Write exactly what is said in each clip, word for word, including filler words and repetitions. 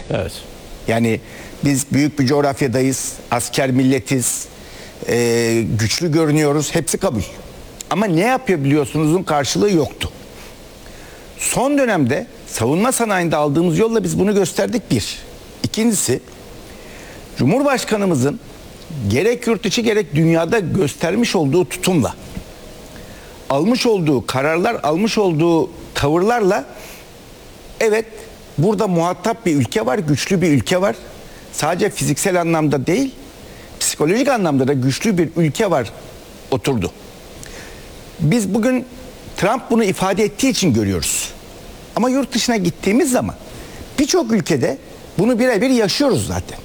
Evet. Yani biz büyük bir coğrafyadayız, asker milletiz, e, güçlü görünüyoruz, hepsi kabul. Ama ne yapabiliyorsunuzun karşılığı yoktu. Son dönemde savunma sanayinde aldığımız yolla biz bunu gösterdik bir. İkincisi, Cumhurbaşkanımızın gerek yurt içi gerek dünyada göstermiş olduğu tutumla, almış olduğu kararlar, almış olduğu tavırlarla, evet burada muhatap bir ülke var, güçlü bir ülke var. Sadece fiziksel anlamda değil, psikolojik anlamda da güçlü bir ülke var oturdu. Biz bugün Trump bunu ifade ettiği için görüyoruz. Ama yurt dışına gittiğimiz zaman birçok ülkede bunu birebir yaşıyoruz zaten.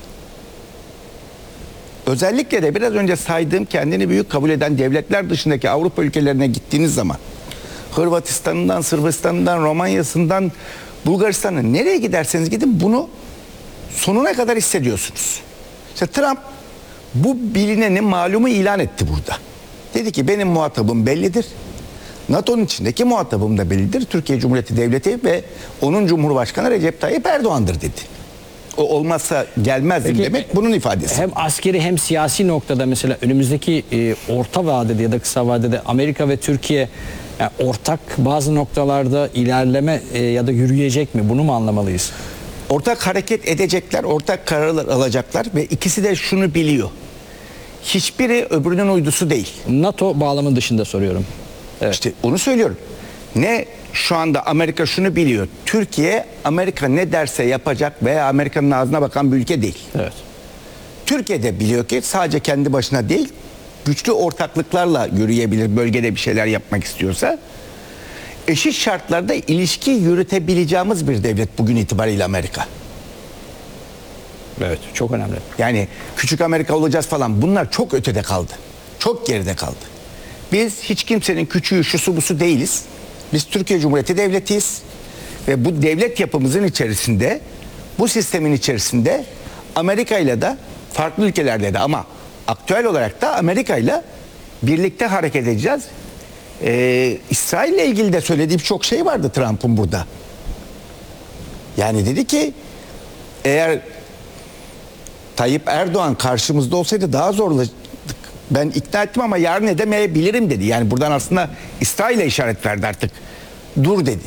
Özellikle de biraz önce saydığım kendini büyük kabul eden devletler dışındaki Avrupa ülkelerine gittiğiniz zaman, Hırvatistan'dan, Sırbistan'dan, Romanya'sından, Bulgaristan'dan nereye giderseniz gidin bunu sonuna kadar hissediyorsunuz. İşte Trump bu bilineni, malumu ilan etti burada. Dedi ki benim muhatabım bellidir. NATO'nun içindeki muhatabım da bellidir. Türkiye Cumhuriyeti Devleti ve onun Cumhurbaşkanı Recep Tayyip Erdoğan'dır dedi. O olmazsa gelmezdim Peki, demek bunun ifadesi. Hem askeri hem siyasi noktada mesela önümüzdeki e, orta vadede ya da kısa vadede Amerika ve Türkiye yani ortak bazı noktalarda ilerleme e, ya da yürüyecek mi? Bunu mu anlamalıyız? Ortak hareket edecekler, ortak kararlar alacaklar ve ikisi de şunu biliyor. Hiçbiri öbürünün uydusu değil. NATO bağlamı dışında soruyorum. Evet. İşte onu söylüyorum. Ne şu anda Amerika şunu biliyor. Türkiye Amerika ne derse yapacak veya Amerika'nın ağzına bakan bir ülke değil. Evet. Türkiye de biliyor ki sadece kendi başına değil, güçlü ortaklıklarla yürüyebilir bölgede bir şeyler yapmak istiyorsa. Eşit şartlarda ilişki yürütebileceğimiz bir devlet bugün itibariyle Amerika. Evet, çok önemli. Yani küçük Amerika olacağız falan bunlar çok ötede kaldı. Çok geride kaldı. Biz hiç kimsenin küçüğü şusu busu değiliz. Biz Türkiye Cumhuriyeti Devletiyiz. Ve bu devlet yapımızın içerisinde, bu sistemin içerisinde Amerika ile de farklı ülkelerle de ama aktüel olarak da Amerika ile birlikte hareket edeceğiz. Ee, İsrail ile ilgili de söylediği birçok şey vardı Trump'ın burada. Yani dedi ki eğer Tayyip Erdoğan karşımızda olsaydı daha zorlaşacak. Ben ikna ettim ama yarın edemeyebilirim dedi. Yani buradan aslında İsrail'e işaret verdi artık. Dur dedi.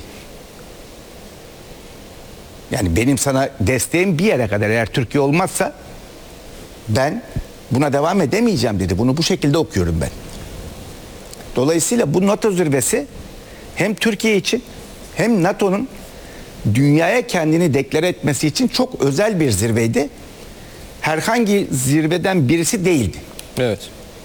Yani benim sana desteğim bir yere kadar, eğer Türkiye olmazsa ben buna devam edemeyeceğim dedi. Bunu bu şekilde okuyorum ben. Dolayısıyla bu NATO zirvesi hem Türkiye için hem NATO'nun dünyaya kendini deklare etmesi için çok özel bir zirveydi. Herhangi zirveden birisi değildi. Evet.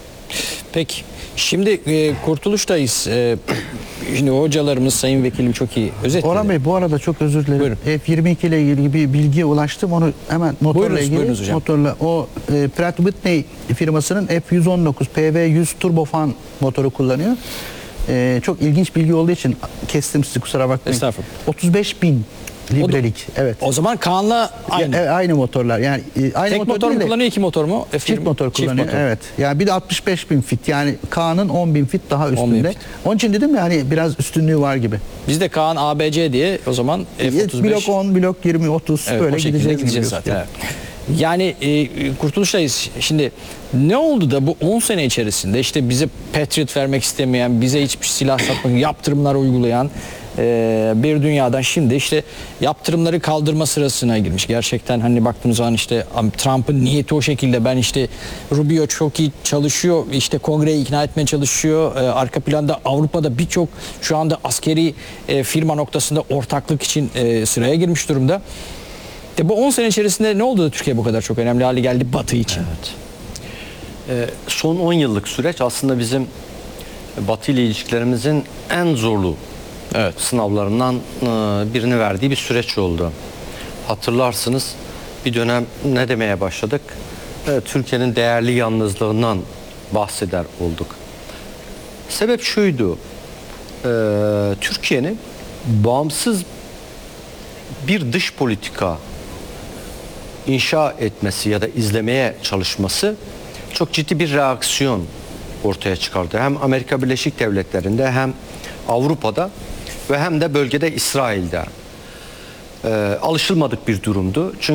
Peki. Şimdi e, kurtuluştayız. E, şimdi hocalarımız, sayın vekilim çok iyi özetledi. Orhan Bey bu arada çok özür dilerim. Buyurun. F yirmi iki ile ilgili bir bilgiye ulaştım. Onu hemen motorla Buyurunuz, ilgili. buyurunuz hocam. Motorla o e, Pratt Whitney firmasının F yüz on dokuz P V yüz turbofan motoru kullanıyor. E, çok ilginç bilgi olduğu için kestim sizi, kusura bakmayın. Estağfurullah. otuz beş bin librelik. Evet. O zaman Kaan'la aynı. Ya, e, aynı motorlar. Yani e, aynı Tek motor, motor mu değil de kullanıyor, iki motor mu? F yirmi Çift motor kullanıyor. motor. Evet. Yani bir de altmış beş bin fit. Yani Kaan'ın on bin fit daha on bin üstünde. fit. Onun için dedim ya hani biraz üstünlüğü var gibi. Bizde Kaan A B C diye o zaman F otuz beş. Blok on, blok yirmi, otuz Evet, böyle o şekilde gideceğiz, gideceğiz zaten. Evet. Yani e, kurtuluştayız. Şimdi ne oldu da bu on sene içerisinde işte bize Patriot vermek istemeyen, bize hiçbir silah satmak, yaptırımlar uygulayan e, bir dünyadan şimdi işte yaptırımları kaldırma sırasına girmiş. Gerçekten hani baktığımız zaman işte Trump'ın niyeti o şekilde, ben işte Rubio çok iyi çalışıyor, işte Kongre'yi ikna etmeye çalışıyor. E, arka planda Avrupa'da birçok şu anda askeri e, firma noktasında ortaklık için e, sıraya girmiş durumda. E bu on sene içerisinde ne oldu da Türkiye bu kadar çok önemli hale geldi Batı için? Evet. Ee, son on yıllık süreç aslında bizim Batı ile ilişkilerimizin en zorlu Evet. sınavlarından e, birini verdiği bir süreç oldu. Hatırlarsınız bir dönem ne demeye başladık? E, Türkiye'nin değerli yalnızlığından bahseder olduk. Sebep şuydu. E, Türkiye'nin bağımsız bir dış politika inşa etmesi ya da izlemeye çalışması çok ciddi bir reaksiyon ortaya çıkardı. Hem Amerika Birleşik Devletleri'nde hem Avrupa'da ve hem de bölgede İsrail'de. Ee, alışılmadık bir durumdu. Çünkü